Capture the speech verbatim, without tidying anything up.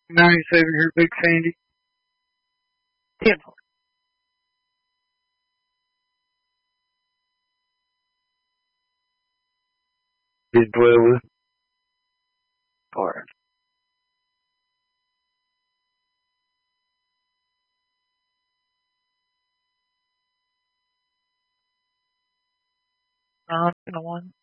Now you're saving her, Big Sandy. ten four. Did twelve. Four. Nine and a one.